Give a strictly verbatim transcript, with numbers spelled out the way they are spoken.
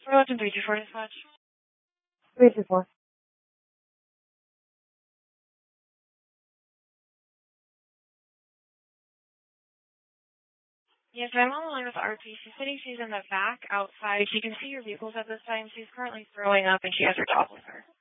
Road and three two four dispatch. three two four. Yes, I'm on the line with R P. She's sitting, she's in the back outside. She can see your vehicles at this time. She's currently throwing up and she has her dog with her.